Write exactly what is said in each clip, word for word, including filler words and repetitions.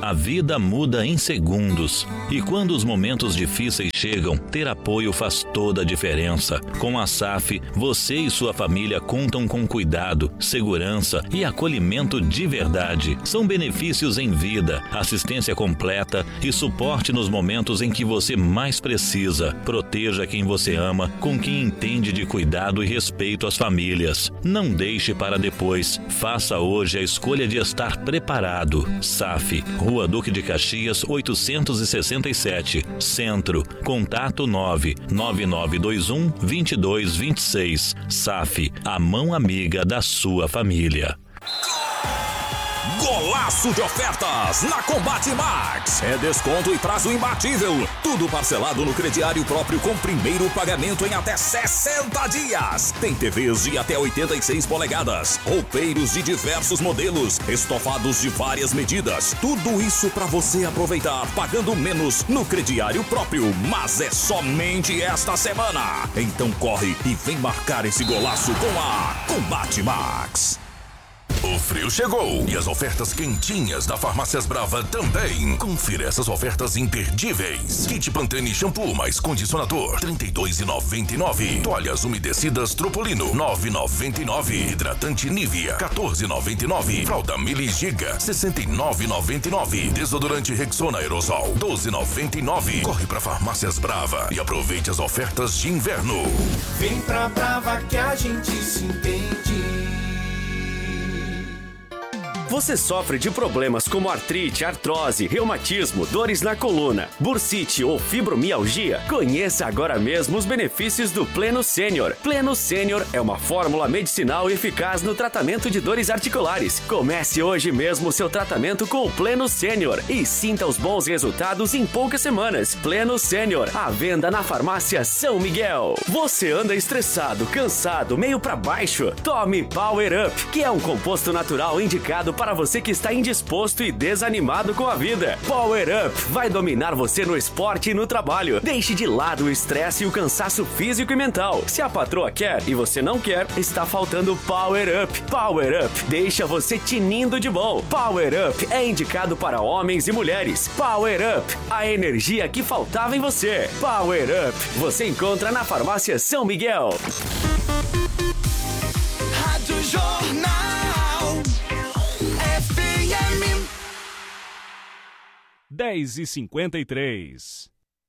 A vida muda em segundos e quando os momentos difíceis chegam, ter apoio faz toda a diferença. Com a S A F, você e sua família contam com cuidado, segurança e acolhimento de verdade. São benefícios em vida, assistência completa e suporte nos momentos em que você mais precisa. Proteja quem você ama com quem entende de cuidado e respeito às famílias. Não deixe para depois. Faça hoje a escolha de estar preparado. S A F, Rua Duque de Caxias, oitocentos e sessenta e sete, Centro. Contato nove nove nove dois um, dois dois dois seis. S A F, a mão amiga da sua família. Golaço de ofertas na Combate Max. É desconto e prazo imbatível. Tudo parcelado no crediário próprio com primeiro pagamento em até sessenta dias. Tem T Vs de até oitenta e seis polegadas, roupeiros de diversos modelos, estofados de várias medidas. Tudo isso para você aproveitar pagando menos no crediário próprio. Mas é somente esta semana. Então corre e vem marcar esse golaço com a Combate Max. O frio chegou e as ofertas quentinhas da Farmácias Brava também. Confira essas ofertas imperdíveis. Kit Pantene shampoo mais condicionador, trinta e dois reais e noventa e nove centavos. Toalhas umedecidas Tropolino, nove reais e noventa e nove centavos. Hidratante Nivea, quatorze reais e noventa e nove centavos. Fralda Mili Giga, sessenta e nove reais e noventa e nove centavos. Desodorante Rexona Aerosol, doze reais e noventa e nove centavos. Corre pra Farmácias Brava e aproveite as ofertas de inverno. Vem pra Brava que a gente se entende. Você sofre de problemas como artrite, artrose, reumatismo, dores na coluna, bursite ou fibromialgia? Conheça agora mesmo os benefícios do Pleno Sênior. Pleno Sênior é uma fórmula medicinal eficaz no tratamento de dores articulares. Comece hoje mesmo o seu tratamento com o Pleno Sênior e sinta os bons resultados em poucas semanas. Pleno Sênior, à venda na Farmácia São Miguel. Você anda estressado, cansado, meio pra baixo? Tome Power Up, que é um composto natural indicado para você que está indisposto e desanimado com a vida. Power Up vai dominar você no esporte e no trabalho. Deixe de lado o estresse e o cansaço físico e mental. Se a patroa quer e você não quer, está faltando Power Up. Power Up deixa você tinindo de bom. Power Up é indicado para homens e mulheres. Power Up, a energia que faltava em você. Power Up, você encontra na Farmácia São Miguel. Rádio Jornal F M dez e cinquenta e três.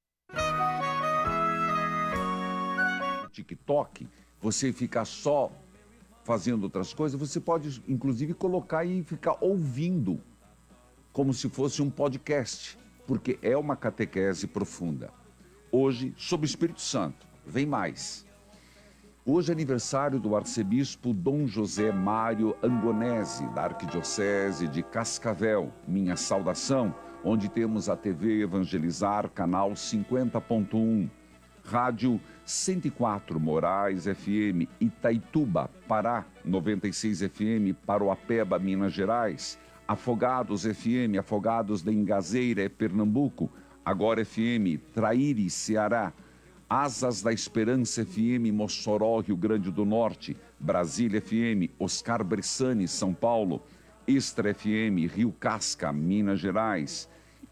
TikTok, você ficar só fazendo outras coisas, você pode inclusive colocar e ficar ouvindo como se fosse um podcast, porque é uma catequese profunda. Hoje, sobre o Espírito Santo, vem mais. Hoje é aniversário do arcebispo Dom José Mário Angonese, da Arquidiocese de Cascavel. Minha saudação, onde temos a T V Evangelizar, canal cinquenta ponto um, Rádio cento e quatro Moraes F M, Itaituba, Pará, noventa e seis F M, Paroapeba, Minas Gerais, Afogados F M, Afogados da Ingazeira, Pernambuco, Agora F M, Traíre, Ceará, Asas da Esperança F M, Mossoró, Rio Grande do Norte, Brasília F M, Oscar Bressani, São Paulo, Extra F M, Rio Casca, Minas Gerais,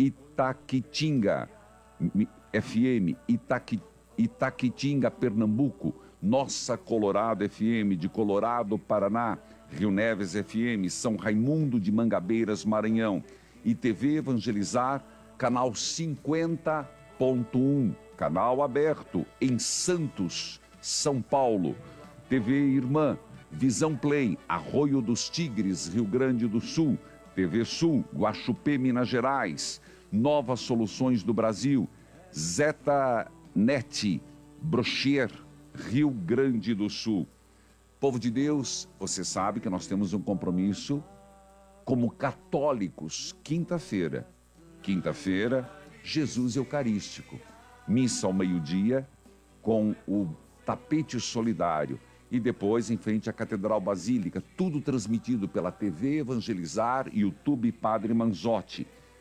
Itaquitinga F M, Itaqui, Itaquitinga, Pernambuco, Nossa Colorado F M, de Colorado, Paraná, Rio Neves F M, São Raimundo de Mangabeiras, Maranhão, e T V Evangelizar, canal cinquenta ponto um. Canal aberto em Santos, São Paulo. T V Irmã, Visão Play, Arroio dos Tigres, Rio Grande do Sul. T V Sul, Guaxupé, Minas Gerais. Novas Soluções do Brasil. Zeta Net, Brochier, Rio Grande do Sul. Povo de Deus, você sabe que nós temos um compromisso como católicos. Quinta-feira. Quinta-feira, Jesus Eucarístico. Missa ao meio-dia, com o tapete solidário. E depois, em frente à Catedral Basílica, tudo transmitido pela T V Evangelizar, YouTube Padre Manzotti.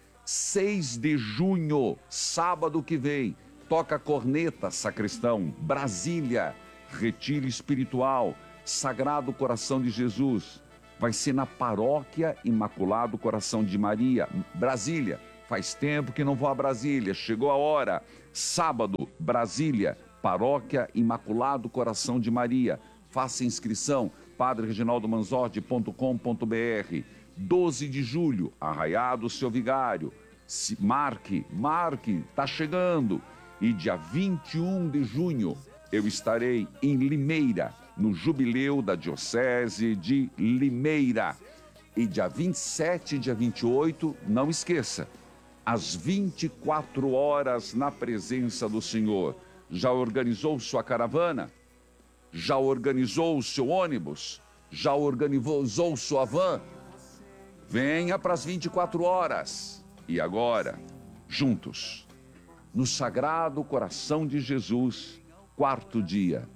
seis de junho, sábado que vem, toca corneta, sacristão, Brasília, retiro espiritual, Sagrado Coração de Jesus. vai ser na Paróquia Imaculado Coração de Maria, Brasília. Faz tempo que não vou a Brasília, chegou a hora. Sábado, Brasília, Paróquia Imaculado Coração de Maria. Faça inscrição, padre reginaldo manzotti ponto com ponto br. doze de julho, Arraiá do Seu Vigário. Se, marque, marque, tá chegando. E dia vinte e um de junho, eu estarei em Limeira, no Jubileu da Diocese de Limeira. E dia vinte e sete e dia vinte e oito, não esqueça, às vinte e quatro horas na presença do Senhor. Já organizou sua caravana? Já organizou o seu ônibus? Já organizou sua van? Venha para as vinte e quatro horas. E agora, juntos, no Sagrado Coração de Jesus, quarto dia.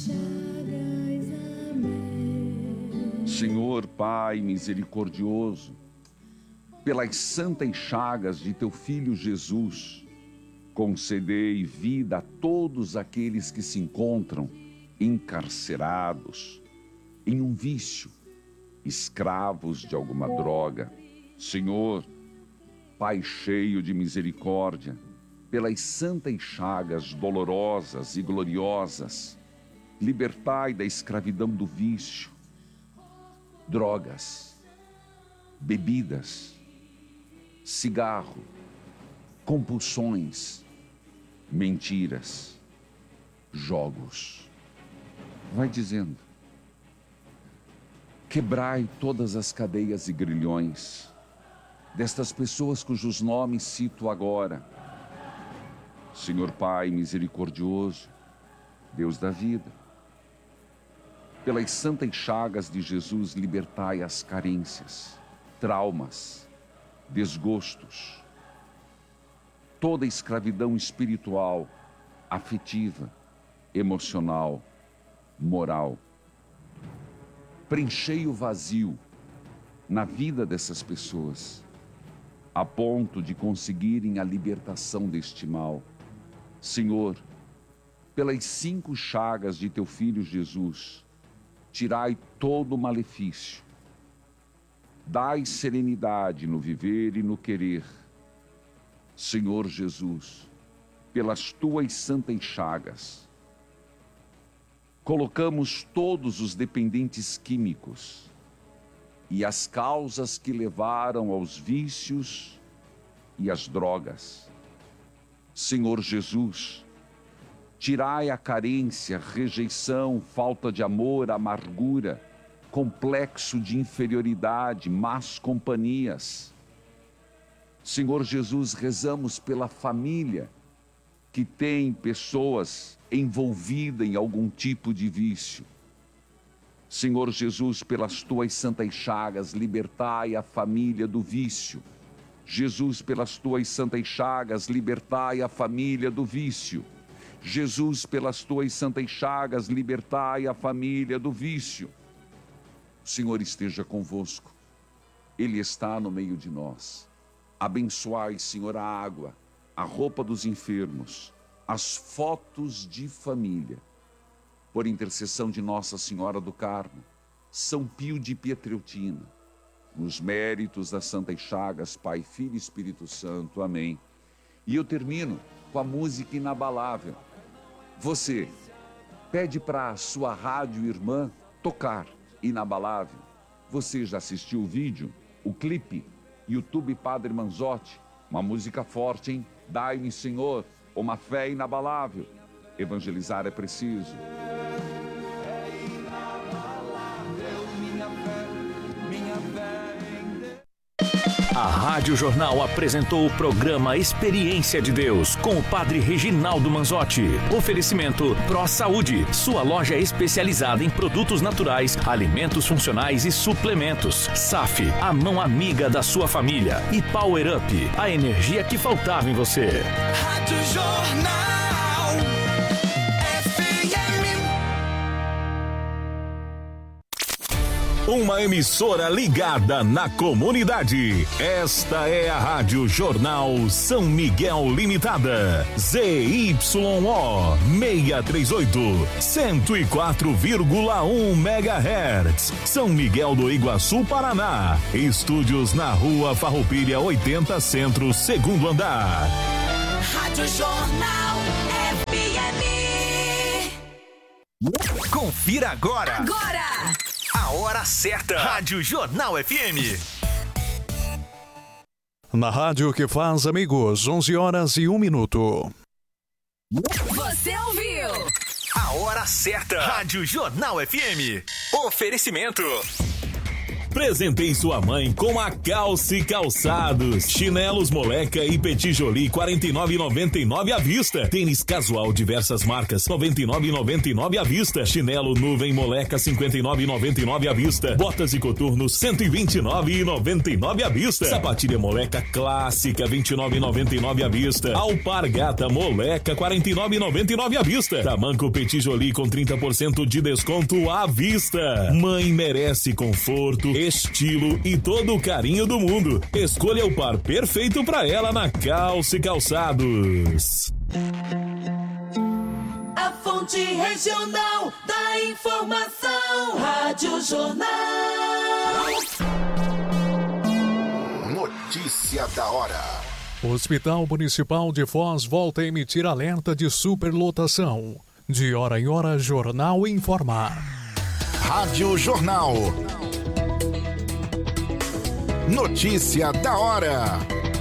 Senhor Pai misericordioso, pelas santas chagas de teu Filho Jesus, concedei vida a todos aqueles que se encontram encarcerados em um vício, escravos de alguma droga. Senhor, Pai cheio de misericórdia, pelas santas chagas dolorosas e gloriosas, libertai da escravidão do vício, drogas, bebidas, cigarro, compulsões, mentiras, jogos. Vai dizendo, quebrai todas as cadeias e grilhões destas pessoas cujos nomes cito agora. Senhor Pai misericordioso, Deus da vida, pelas santas chagas de Jesus, libertai as carências, traumas, desgostos, toda escravidão espiritual, afetiva, emocional, moral. Preenchei o vazio na vida dessas pessoas, a ponto de conseguirem a libertação deste mal. Senhor, pelas cinco chagas de teu Filho Jesus, tirai todo o malefício. Dai serenidade no viver e no querer. Senhor Jesus, pelas tuas santas chagas, colocamos todos os dependentes químicos e as causas que levaram aos vícios e às drogas. Senhor Jesus, tirai a carência, rejeição, falta de amor, amargura, complexo de inferioridade, más companhias. Senhor Jesus, rezamos pela família que tem pessoas envolvidas em algum tipo de vício. Senhor Jesus, pelas tuas santas chagas, libertai a família do vício. Jesus, pelas tuas santas chagas, libertai a família do vício. Jesus, pelas tuas santas chagas, libertai a família do vício. O Senhor esteja convosco. Ele está no meio de nós. Abençoai, Senhor, a água, a roupa dos enfermos, as fotos de família. Por intercessão de Nossa Senhora do Carmo, São Pio de Pietreutina, nos méritos das santas chagas, Pai, Filho e Espírito Santo. Amém. E eu termino com a música inabalável. Você pede para a sua rádio irmã tocar Inabalável. Você já assistiu o vídeo, o clipe? YouTube Padre Manzotti, uma música forte, hein? Dai-me, Senhor, uma fé inabalável. Evangelizar é preciso. A Rádio Jornal apresentou o programa Experiência de Deus com o Padre Reginaldo Manzotti. Oferecimento Pro Saúde, sua loja especializada em produtos naturais, alimentos funcionais e suplementos. S A F, a mão amiga da sua família. E Power Up, a energia que faltava em você. Rádio Jornal. Uma emissora ligada na comunidade. Esta é a Rádio Jornal São Miguel Limitada. Z Y O seiscentos e trinta e oito, cento e quatro vírgula um megahertz. São Miguel do Iguaçu, Paraná. Estúdios na Rua Farroupilha oitenta Centro, segundo andar. Rádio Jornal F M. Confira agora. Agora. A hora certa. Rádio Jornal F M. Na rádio que faz amigos, onze horas e um minuto. Você ouviu? A hora certa. Rádio Jornal F M. Oferecimento. Presentei sua mãe com a Calce Calçados. Chinelos Moleca e Petit Jolie quarenta e nove reais e noventa e nove centavos à vista. Tênis casual diversas marcas noventa e nove reais e noventa e nove centavos à vista. Chinelo Nuvem Moleca cinquenta e nove reais e noventa e nove centavos à vista. Botas e coturnos cento e vinte e nove reais e noventa e nove centavos à vista. Sapatilha Moleca clássica vinte e nove reais e noventa e nove centavos à vista. Alpargata Moleca quarenta e nove reais e noventa e nove centavos à vista. Tamanco Petit Jolie com trinta por cento de desconto à vista. Mãe merece conforto, estilo e todo o carinho do mundo. Escolha o par perfeito para ela na Calce Calçados. A fonte regional da informação. Rádio Jornal. Notícia da hora. O Hospital Municipal de Foz volta a emitir alerta de superlotação. De hora em hora, Jornal informa. Rádio Jornal. Notícia da hora.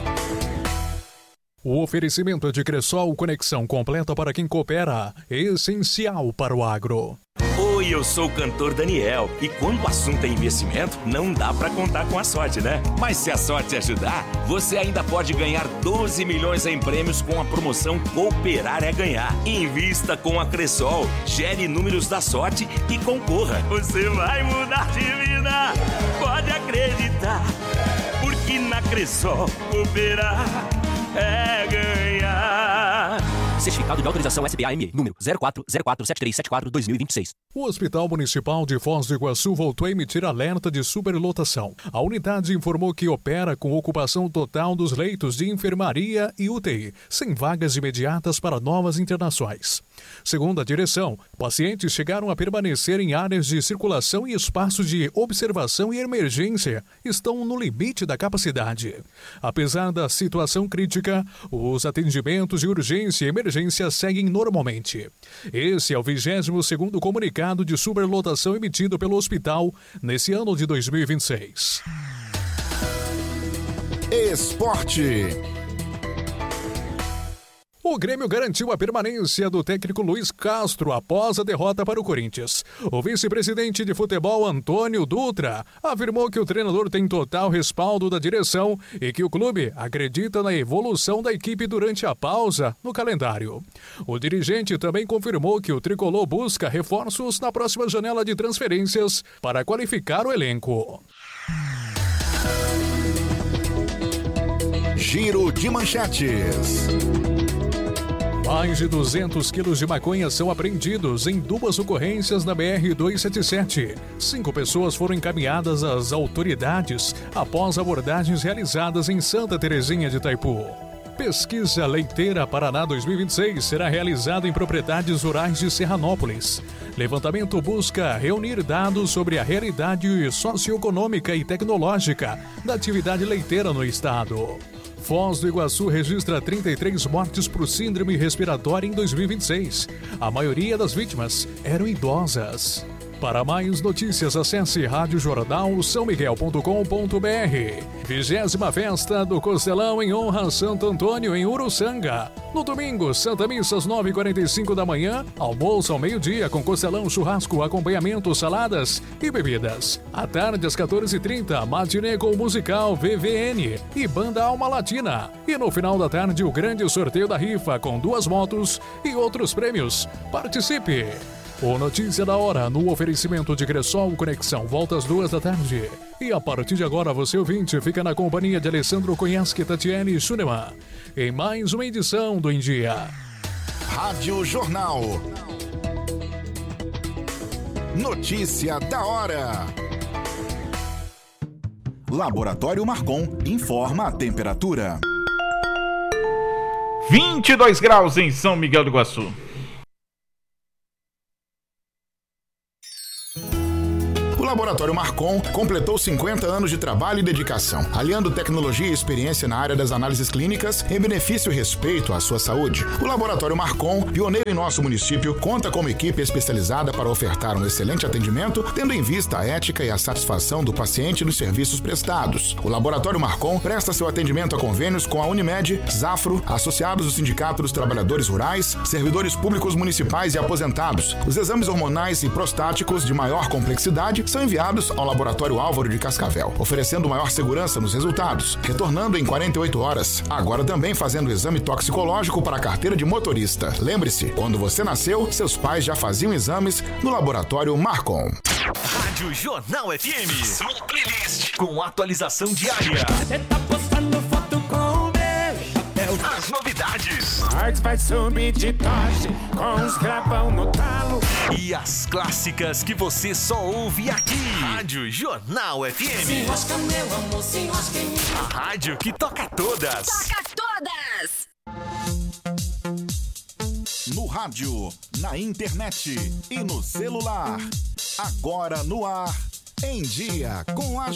O oferecimento de Cressol, conexão completa para quem coopera, essencial para o agro. Oi, eu sou o cantor Daniel e quando o assunto é investimento, não dá pra contar com a sorte, né? Mas se a sorte ajudar, você ainda pode ganhar doze milhões em prêmios com a promoção Cooperar é Ganhar. Invista com a Cressol, gere números da sorte e concorra. Você vai mudar de vida, pode acreditar, porque na Cressol cooperar é ganhar. Certificado de autorização S B A M E, número zero quatro zero quatro sete três sete quatro barra dois mil e vinte e seis. O Hospital Municipal de Foz do Iguaçu voltou a emitir alerta de superlotação. A unidade informou que opera com ocupação total dos leitos de enfermaria e U T I, sem vagas imediatas para novas internações. Segundo a direção, pacientes chegaram a permanecer em áreas de circulação e espaços de observação e emergência estão no limite da capacidade. Apesar da situação crítica, os atendimentos de urgência e emergência seguem normalmente. Esse é o vigésimo segundo comunicado de superlotação emitido pelo hospital nesse ano de dois mil e vinte e seis. Esporte. O Grêmio garantiu a permanência do técnico Luiz Castro após a derrota para o Corinthians. O vice-presidente de futebol, Antônio Dutra, afirmou que o treinador tem total respaldo da direção e que o clube acredita na evolução da equipe durante a pausa no calendário. O dirigente também confirmou que o tricolor busca reforços na próxima janela de transferências para qualificar o elenco. Giro de manchetes. Mais de duzentos quilos de maconha são apreendidos em duas ocorrências na B R duzentos e setenta e sete. Cinco pessoas foram encaminhadas às autoridades após abordagens realizadas em Santa Terezinha de Itaipu. Pesquisa Leiteira Paraná dois mil e vinte e seis será realizada em propriedades rurais de Serranópolis. Levantamento busca reunir dados sobre a realidade socioeconômica e tecnológica da atividade leiteira no estado. Foz do Iguaçu registra trinta e três mortes por síndrome respiratória em dois mil e vinte e seis. A maioria das vítimas eram idosas. Para mais notícias, acesse rádio jornal são miguel ponto com ponto b r. Vigésima Festa do Costelão em honra a Santo Antônio em Uruçanga. No domingo, Santa Missa às nove e quarenta e cinco da manhã, almoço ao meio-dia com costelão, churrasco, acompanhamento, saladas e bebidas. À tarde às quatorze e trinta, matinê com musical V V N e banda Alma Latina. E no final da tarde, o grande sorteio da rifa com duas motos e outros prêmios. Participe! O Notícia da Hora, no oferecimento de Cressol Conexão, volta às duas da tarde. E a partir de agora, você ouvinte, fica na companhia de Alessandro Cunhasque e Tatiane Schunemann, em mais uma edição do Em Dia. Rádio Jornal. Notícia da Hora. Laboratório Marcon informa a temperatura. vinte e dois graus em São Miguel do Iguaçu. O Laboratório Marcon completou cinquenta anos de trabalho e dedicação, aliando tecnologia e experiência na área das análises clínicas em benefício e respeito à sua saúde. O Laboratório Marcon, pioneiro em nosso município, conta com uma equipe especializada para ofertar um excelente atendimento, tendo em vista a ética e a satisfação do paciente nos serviços prestados. O Laboratório Marcon presta seu atendimento a convênios com a Unimed, Zafro, associados do Sindicato dos Trabalhadores Rurais, servidores públicos municipais e aposentados. Os exames hormonais e prostáticos de maior complexidade são enviados ao Laboratório Álvaro de Cascavel, oferecendo maior segurança nos resultados, retornando em quarenta e oito horas. Agora também fazendo exame toxicológico para a carteira de motorista. Lembre-se, quando você nasceu, seus pais já faziam exames no Laboratório Marcon. Rádio Jornal F M. Sua playlist com atualização diária. Você tá postando foto com o meu chapéu. As novidades. Arts vai subir de tosse com os gravão no talo. E as clássicas que você só ouve aqui. Rádio Jornal F M. Se enrosca, meu amor, se enrosca em mim. A rádio que toca todas. Toca todas! No rádio, na internet e no celular. Agora no ar, em dia com a